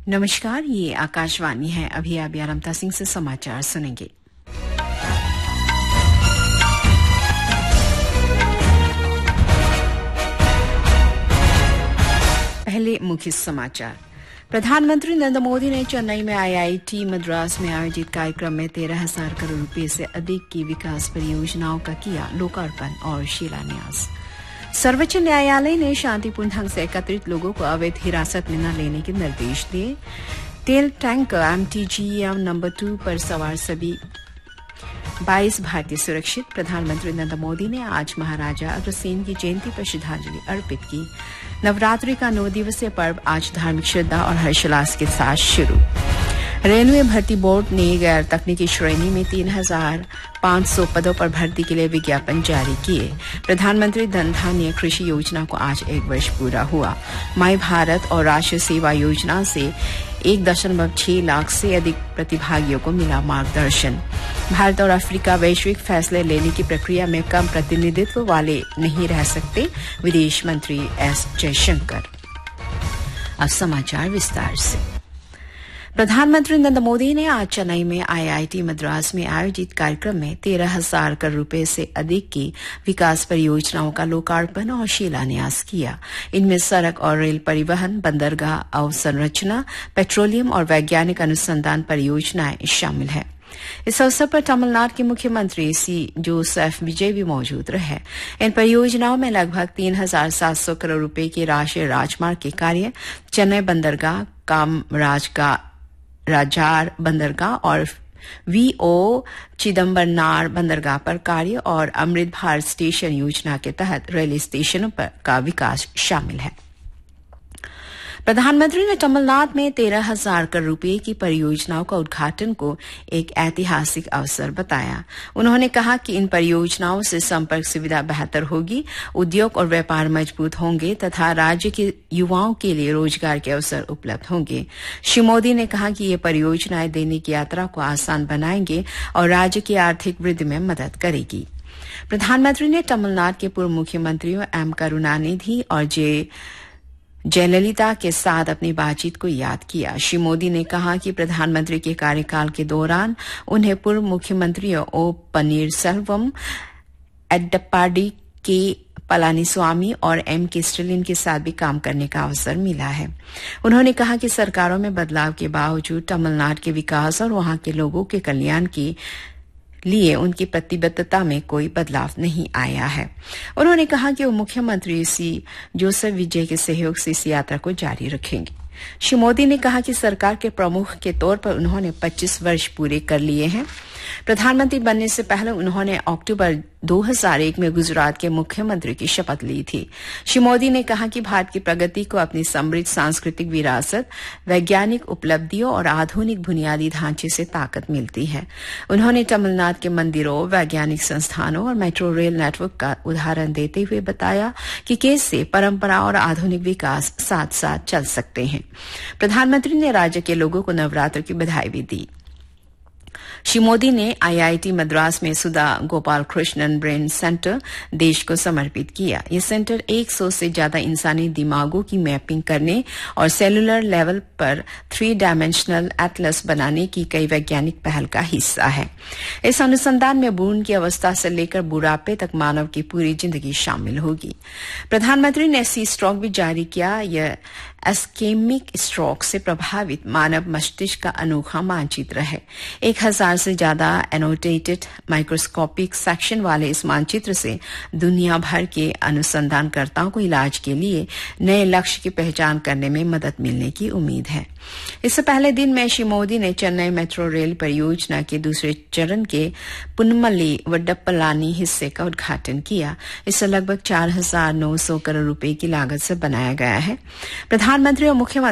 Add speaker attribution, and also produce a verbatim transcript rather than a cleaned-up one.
Speaker 1: नमस्कार, ये आकाशवाणी है। अभी आप यारमता सिंह से समाचार सुनेंगे। पहले मुख्य समाचार। प्रधानमंत्री नरेंद्र मोदी ने चेन्नई में आईआईटी मद्रास में आयोजित कार्यक्रम में तेरह हजार करोड़ रुपए से अधिक की विकास परियोजनाओं का किया लोकार्पण और शिलान्यास। सर्वोच्च न्यायालय ने शांतिपूर्ण ढंग से एकत्रित लोगों को अवैध हिरासत में न लेने के निर्देश दिए। तेल टैंकर एमटीजीएम नंबर टू पर सवार सभी बाईस भारतीय सुरक्षित। प्रधानमंत्री नरेंद्र मोदी ने आज महाराजा अग्रसेन की जयंती पर श्रद्धांजलि अर्पित की। नवरात्रि का नौ दिवसीय पर्व आज धार्मिक श्रद्धा और हर्षोल्लास के साथ शुरू। रेलवे भर्ती बोर्ड ने गैर तकनीकी श्रेणी में तीन हजार पांच सौ पदों पर भर्ती के लिए विज्ञापन जारी किए। प्रधानमंत्री धन धान्य कृषि योजना को आज एक वर्ष पूरा हुआ। माई भारत और राष्ट्रीय सेवा योजना से एक दशमलव छह लाख से अधिक प्रतिभागियों को मिला मार्गदर्शन। भारत और अफ्रीका वैश्विक फैसले लेने की प्रक्रिया में कम प्रतिनिधित्व वाले नहीं रह सकते, विदेश मंत्री एस जयशंकर। अब समाचार विस्तार से। प्रधानमंत्री नरेंद्र मोदी ने आज चेन्नई में आईआईटी मद्रास में आयोजित कार्यक्रम में तेरह हजार करोड़ रुपए से अधिक की विकास परियोजनाओं का लोकार्पण और शिलान्यास किया। इनमें सड़क और रेल परिवहन, बंदरगाह अवसंरचना, पेट्रोलियम और वैज्ञानिक अनुसंधान परियोजनाएं शामिल हैं। इस अवसर पर तमिलनाडु के मुख्यमंत्री सी जोसेफ विजय भी मौजूद रहे। इन परियोजनाओं में लगभग तीन हजार सात सौ करोड़ रुपए के राष्ट्रीय राजमार्ग के कार्य, चेन्नई बंदरगाह, कामराज का राजार बंदरगाह और वीओ चिदम्बरनार बंदरगाह पर कार्य और अमृत भारत स्टेशन योजना के तहत रेल स्टेशनों पर का विकास शामिल है। प्रधानमंत्री ने तमिलनाडु में तेरह हजार करोड़ रुपए की परियोजनाओं का उद्घाटन को एक ऐतिहासिक अवसर बताया। उन्होंने कहा कि इन परियोजनाओं से संपर्क सुविधा बेहतर होगी, उद्योग और व्यापार मजबूत होंगे तथा राज्य के युवाओं के लिए रोजगार के अवसर उपलब्ध होंगे। श्री मोदी ने कहा कि ये परियोजनाएं दैनिक यात्रा को आसान बनाएंगे और राज्य की आर्थिक वृद्धि में मदद करेगी। प्रधानमंत्री ने तमिलनाडु के पूर्व मुख्यमंत्रियों एम करुणानिधि और जे जयललिता के साथ अपनी बातचीत को याद किया। श्री मोदी ने कहा कि प्रधानमंत्री के कार्यकाल के दौरान उन्हें पूर्व मुख्यमंत्रियों ओ पनीरसेल्वम, एडप्पाडी के पलानीस्वामी और एम के स्टालिन के साथ भी काम करने का अवसर मिला है। उन्होंने कहा कि सरकारों में बदलाव के बावजूद तमिलनाडु के विकास और वहां के लोगों के कल्याण की लिए उनकी प्रतिबद्धता में कोई बदलाव नहीं आया है। उन्होंने कहा कि वो मुख्यमंत्री सी जोसेफ विजय के सहयोग से इस यात्रा को जारी रखेंगे। श्री मोदी ने कहा कि सरकार के प्रमुख के तौर पर उन्होंने पच्चीस वर्ष पूरे कर लिए हैं। प्रधानमंत्री बनने से पहले उन्होंने अक्टूबर दो हजार एक में गुजरात के मुख्यमंत्री की शपथ ली थी। श्री मोदी ने कहा कि भारत की प्रगति को अपनी समृद्ध सांस्कृतिक विरासत, वैज्ञानिक उपलब्धियों और आधुनिक बुनियादी ढांचे से ताकत मिलती है। उन्होंने तमिलनाडु के मंदिरों, वैज्ञानिक संस्थानों और मेट्रो रेल नेटवर्क का उदाहरण देते हुए बताया कि कैसे परंपरा और आधुनिक विकास साथ साथ चल सकते हैं। प्रधानमंत्री ने राज्य के लोगों को नवरात्र की बधाई भी दी। श्री मोदी ने आईआईटी मद्रास में सुधा गोपाल कृष्णन ब्रेन सेंटर देश को समर्पित किया। यह सेंटर सौ से ज्यादा इंसानी दिमागों की मैपिंग करने और सेलुलर लेवल पर थ्री डायमेंशनल एटलस बनाने की कई वैज्ञानिक पहल का हिस्सा है। इस अनुसंधान में भ्रूण की अवस्था से लेकर बुढ़ापे तक मानव की पूरी जिंदगी शामिल होगी। प्रधानमंत्री ने सी स्ट्रोक भी जारी किया। यह एस्केमिक स्ट्रोक से प्रभावित मानव मस्तिष्क का अनोखा मानचित्र है। एक हजार से ज्यादा एनोटेटेड माइक्रोस्कोपिक सेक्शन वाले इस मानचित्र से दुनिया भर के अनुसंधानकर्ताओं को इलाज के लिए नए लक्ष्य की पहचान करने में मदद मिलने की उम्मीद है। इससे पहले दिन में श्री मोदी ने चेन्नई मेट्रो रेल परियोजना के दूसरे चरण के पुनमल्ली वडप्पलानी हिस्से का उद्घाटन किया। इसे लगभग चार हजार नौ सौ करोड़ रुपए की लागत से बनाया गया है। प्रधानमंत्री और मुख्यमंत्री